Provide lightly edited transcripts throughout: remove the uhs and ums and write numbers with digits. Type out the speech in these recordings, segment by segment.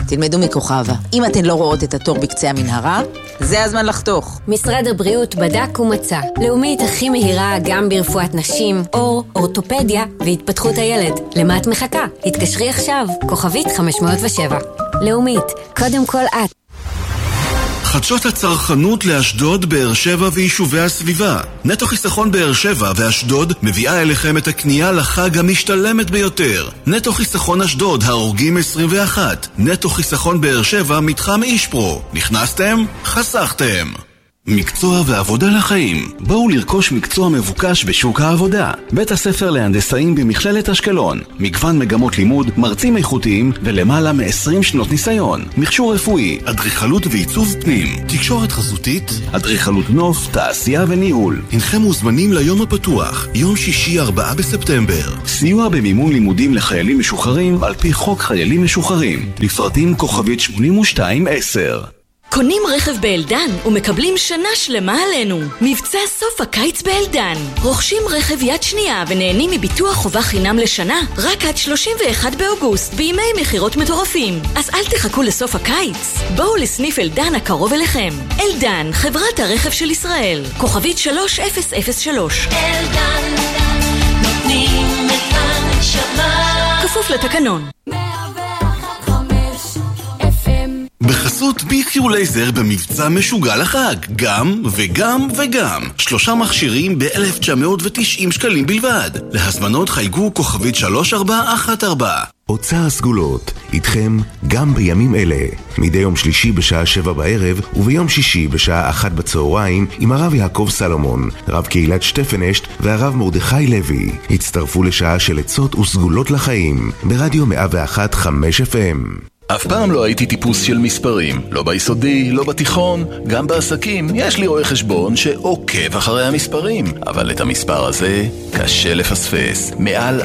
תלמדו מכוכבה. אם אתן לא רואות את התור בקצה המנהרה, זה הזמן לחתוך. משרד הבריאות בדק ומצא. לאומית הכי מהירה גם ברפואת נשים, אור, אורתופדיה והתפתחות הילד. למה את מחכה? התקשרי עכשיו. כוכבית 507. לאומית, קודם כל את. חדשות הצרכנות לאשדוד, באר שבע ויישובי הסביבה. נטו חיסכון באר שבע ואשדוד מביאה אליכם את הקנייה לחג המשתלמת ביותר. נטו חיסכון אשדוד, ההורגים 21. נטו חיסכון באר שבע, מתחם אישפרו. נכנסתם? חסכתם. מקצוע ועבודה לחיים. בואו לרכוש מקצוע מבוקש בשוק העבודה. בית הספר להנדסאים במכללת אשקלון. מגוון מגמות לימוד, מרצים איכותיים ולמעלה מ-20 שנות ניסיון. מכשור רפואי, אדריכלות ועיצוב פנים, תקשורת חזותית, אדריכלות נוף, תעשייה וניהול. הנכם מוזמנים ליום הפתוח, יום שישי 4 בספטמבר. סיוע במימון לימודים לחיילים משוחררים על פי חוק חיילים משוחררים. לפרטים כוכבית 8210. קונים רכב באלדן ומקבלים שנה שלמה עלינו. מבצע סוף הקיץ באלדן. רוכשים רכב יד שנייה ונהנים מביטוח חובה חינם לשנה רק עד 31 באוגוסט בימי מחירות מטורפים. אז אל תחכו לסוף הקיץ. בואו לסניף אלדן הקרוב אליכם. אלדן, חברת הרכב של ישראל. כוכבית 3003. אלדן, נותנים את הנשמה. כפוף לתקנון. בחסות BQ לייזר במבצע משוגע לחג, גם וגם וגם. 3 מכשירים ב-1990 שקלים בלבד. להזמנות חייגו כוכבית 3414. אוצר הסגולות, איתכם גם בימים אלה. מדי יום שלישי בשעה 7 בערב וביום שישי בשעה 1 בצהריים עם הרב יעקב סלומון, רב קהילת שטפנשט והרב מרדכי לוי. הצטרפו לשעה של עצות וסגולות לחיים ברדיו 101.5 FM. אף פעם לא הייתי טיפוס של מספרים, לא ביסודי, לא בתיכון, גם בעסקים. יש לי רואה חשבון שעוקב אחרי המספרים, אבל את המספר הזה קשה לפספס. מעל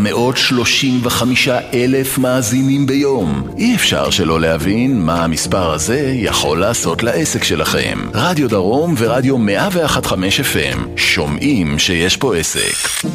435,000 מאזינים ביום. אי אפשר שלא להבין מה המספר הזה יכול לעשות לעסק שלכם. רדיו דרום ורדיו 101.5 FM, שומעים שיש פה עסק.